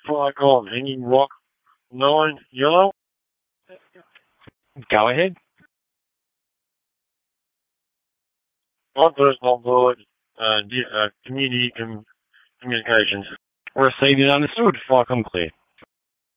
flag on Hanging Rock 9 yellow. Go ahead. My personal board, community communications. Received and understood. Flight complete.